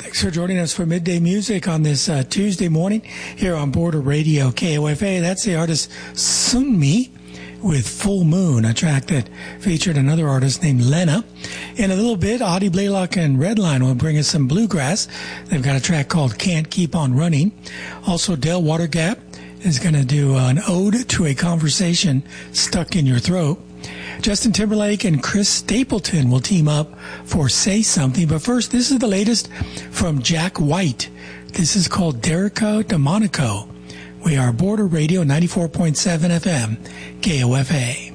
Thanks for joining us for Midday Music on this Tuesday morning here on Border Radio KOFA. That's the artist Sunmi with Full Moon, a track that featured another artist named Lena. In a little bit, Audie Blaylock and Redline will bring us some bluegrass. They've got a track called Can't Keep On Running. Also, Del Watergap is going to do an ode to a conversation stuck in your throat. Justin Timberlake and Chris Stapleton will team up for Say Something. But first, this is the latest from Jack White. This is called Derica DeMonico. We are Border Radio 94.7 FM, KOFA.